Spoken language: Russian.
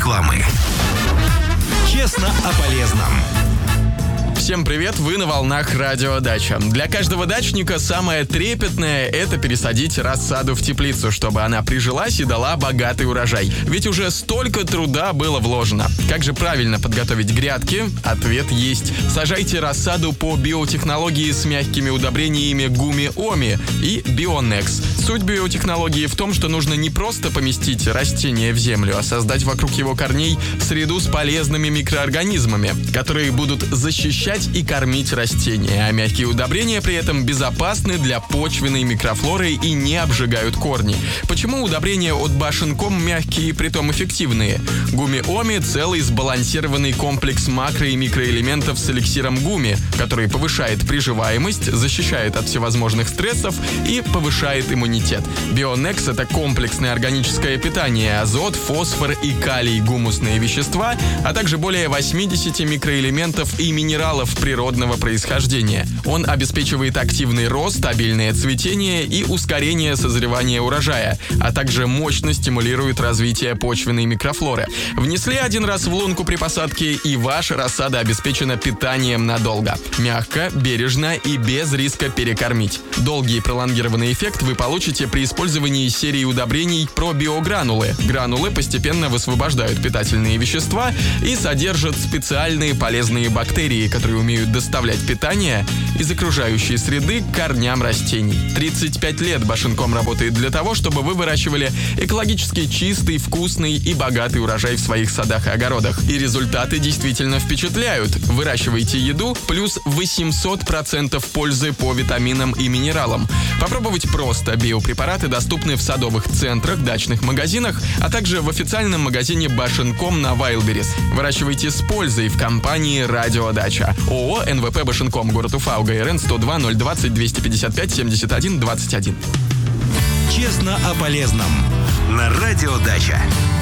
рекламы. Честно о полезном. Всем привет, вы на волнах Радио Дача. Для каждого дачника самое трепетное – это пересадить рассаду в теплицу, чтобы она прижилась и дала богатый урожай. Ведь уже столько труда было вложено. Как же правильно подготовить грядки? Ответ есть. Сажайте рассаду по биотехнологии с мягкими удобрениями Гуми-Оми и Bionnex. Суть биотехнологии в том, что нужно не просто поместить растение в землю, а создать вокруг его корней среду с полезными микроорганизмами, которые будут защищать и кормить растения, а мягкие удобрения при этом безопасны для почвенной микрофлоры и не обжигают корни. Почему удобрения от Bashing.com мягкие и притом эффективные? Гуми-Оми – целый сбалансированный комплекс макро- и микроэлементов с эликсиром гуми, который повышает приживаемость, защищает от всевозможных стрессов и повышает иммунитет. Bionnex – это комплексное органическое питание, азот, фосфор и калий, гумусные вещества, а также более 80 микроэлементов и минералов природного происхождения. Он обеспечивает активный рост, стабильное цветение и ускорение созревания урожая, а также мощно стимулирует развитие почвенной микрофлоры. Внесли один раз в лунку при посадке, и ваша рассада обеспечена питанием надолго. Мягко, бережно и без риска перекормить. Долгий и пролонгированный эффект вы получите при использовании серии удобрений пробиогранулы. Гранулы постепенно высвобождают питательные вещества и содержат специальные полезные бактерии, которые умеют доставлять питание из окружающей среды к корням растений. 35 лет Bashing.com работает для того, чтобы вы выращивали экологически чистый, вкусный и богатый урожай в своих садах и огородах. И результаты действительно впечатляют. Выращивайте еду, плюс 800% пользы по витаминам и минералам. Попробовать просто. Биопрепараты доступны в садовых центрах, дачных магазинах, а также в официальном магазине Bashing.com на Wildberries. Выращивайте с пользой в компании Радио Дача. ООО НВП Bashing.com, город Уфа, УГРН 102 020 255 71 21. Честно о полезном. На Радио Дача.